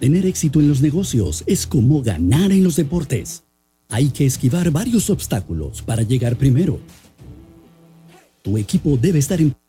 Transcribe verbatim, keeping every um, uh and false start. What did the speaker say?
Tener éxito en los negocios es como ganar en los deportes. Hay que esquivar varios obstáculos para llegar primero. Tu equipo debe estar en